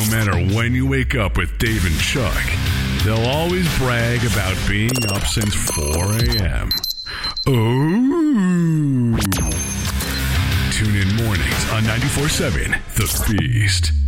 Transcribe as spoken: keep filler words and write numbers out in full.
matter when you wake up with Dave and Chuck, they'll always brag about being up since four a.m. Oh. Tune in mornings on ninety-four point seven The Feast.